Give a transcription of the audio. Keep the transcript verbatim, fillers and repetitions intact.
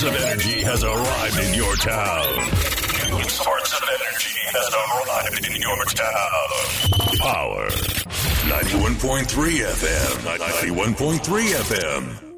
of Energy has arrived in your town. Source of Energy has arrived in your town. Power ninety-one point three F M. ninety-one point three F M.